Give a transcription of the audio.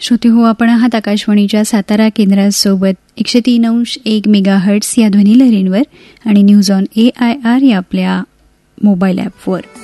श्रोते हो, आपण आहात आकाशवाणीच्या सातारा केंद्रासोबत 103.1 मेगाहर्ट्झ या ध्वनिलहरींवर आणि न्यूज ऑन AIR या आपल्या मोबाईल ॲपवर.